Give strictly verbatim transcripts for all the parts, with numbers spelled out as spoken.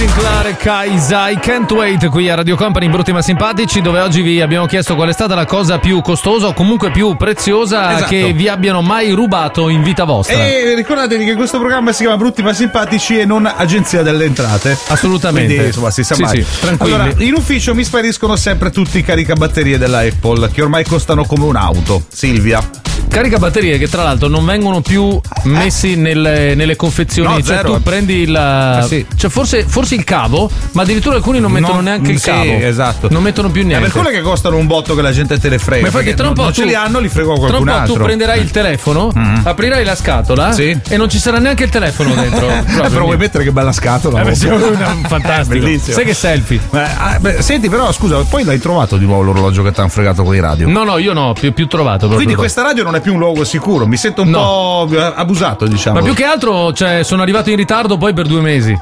Sinclair e Kaisa, I Can't Wait qui a Radio Company, brutti ma simpatici, dove oggi vi abbiamo chiesto qual è stata la cosa più costosa o comunque più preziosa esatto. che vi abbiano mai rubato in vita vostra. E ricordatevi che questo programma si chiama Brutti ma simpatici e non Agenzia delle Entrate. Assolutamente. Quindi insomma si sa sì, mai. Sì, tranquilli. Allora, in ufficio mi spariscono sempre tutti i caricabatterie della Apple, che ormai costano come un'auto. Silvia. Caricabatterie che tra l'altro non vengono più messi nelle, nelle confezioni, No, cioè zero. tu prendi il Ah, sì. cioè forse, forse il cavo, ma addirittura alcuni non mettono No, neanche il sì, cavo. esatto. Non mettono più È niente. per quello che costano un botto che la gente te le frega. Ma infatti perché tra un po' non tu, ce li hanno, li frego a tra qualcun un po' altro. tu prenderai il telefono, Mm. aprirai la scatola Sì. e non ci sarà neanche il telefono dentro. Eh, Proprio però vuoi mettere che bella scatola? Eh beh, sì, fantastico. Bellissimo. Sai che selfie? Eh, ah, beh, senti, però scusa, poi l'hai trovato di nuovo l'orologio che ti hanno fregato con i radio? No, no, io no, più, più trovato. proprio. Quindi questa radio non è più un luogo sicuro, mi sento un No. po' abusato, diciamo. Ma più che altro, cioè, sono arrivato in ritardo poi per due mesi.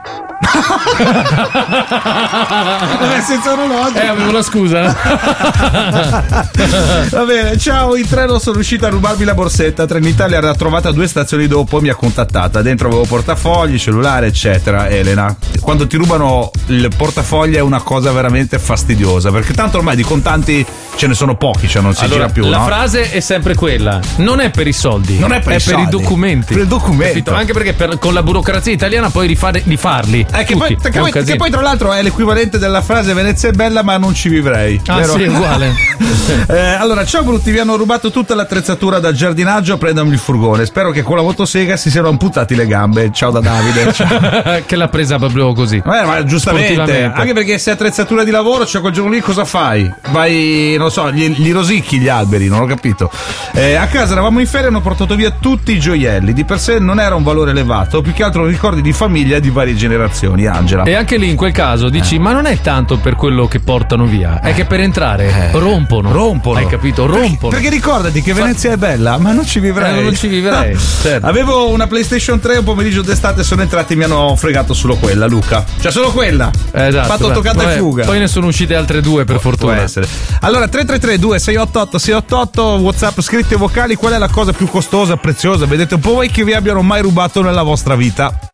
Vabbè, senza orologio. Eh, avevo la scusa. Va bene, ciao, in treno sono riuscita a rubarmi la borsetta. Trenitalia l'ha trovata due stazioni dopo e mi ha contattata. Dentro avevo portafogli, cellulare, eccetera. Elena, quando ti rubano il portafoglio è una cosa veramente fastidiosa, perché tanto ormai di contanti ce ne sono pochi, cioè non si Allora, gira più. la no? frase è sempre quella: non è per i soldi, Non è per i soldi. i documenti. Per il documento. Capito? Anche perché per- con la burocrazia italiana poi rifare, rifarli. Eh, che, tutti. poi, che, È un poi, che casino. poi tra l'altro è l'equivalente della frase Venezia è bella ma non ci vivrei. Ah, vero? sì, uguale. Eh, allora, ciao brutti, vi hanno rubato tutta l'attrezzatura da giardinaggio, prendami il furgone. Spero che con la motosega si siano amputati le gambe. Ciao da Davide. Ciao. Che l'ha presa proprio così. Eh, ma giustamente, Sportivamente. anche perché se è attrezzatura di lavoro, cioè quel giorno lì cosa fai? Vai, non so, gli, gli rosicchi gli alberi, non ho capito. Eh, a casa eravamo in ferie e hanno portato via tutti i gioielli. Di per sé non era un valore elevato, più che altro ricordi di famiglia di varie generazioni. Angela. E anche lì in quel caso dici: ma non è tanto per quello che portano via, è che per entrare rompono. Rompono. Hai capito? Rompono. Perché, perché ricordati che Venezia è bella, ma non ci vivrei. Eh, non ci vivrei, certo. Avevo una PlayStation tre un pomeriggio d'estate, sono entrati e mi hanno fregato solo quella, Luca. Cioè solo quella. Eh, esatto, Fatto beh, toccata vabbè, e fuga. Poi ne sono uscite altre due per Può fortuna. essere. Allora tre tre tre due sei otto otto sei otto otto, WhatsApp scritte vocali, qual è la cosa più costosa, preziosa, vedete un po' voi che vi abbiano mai rubato nella vostra vita?